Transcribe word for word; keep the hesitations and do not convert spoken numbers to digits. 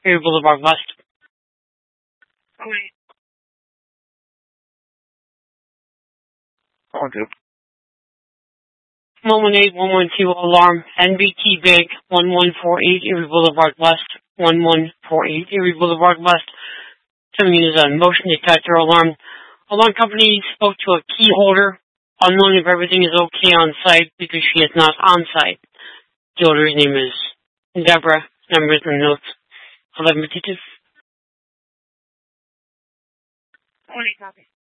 Erie Boulevard West. Wait. Okay. one one eight, one one two alarm, N B T Bank, one one four eight Erie Boulevard West, one one four eight Erie Boulevard West. Some units on motion detector alarm. Alarm company spoke to a key holder, unknowing if everything is okay on site because she is not on site. The holder's name is Deborah. Numbers and notes. eleven fifty-two. Only copy.